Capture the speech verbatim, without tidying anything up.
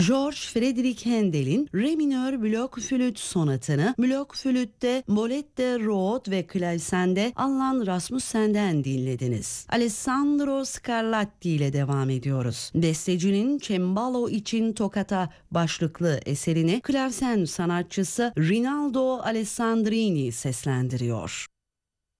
George Friedrich Handel'in Re minör blok flüt sonatını blok flütte Bolette Roth ve klavesende Allan Rasmussen'den dinlediniz. Alessandro Scarlatti ile devam ediyoruz. Bestecinin Cembalo için Tokata başlıklı eserini klavesen sanatçısı Rinaldo Alessandrini seslendiriyor.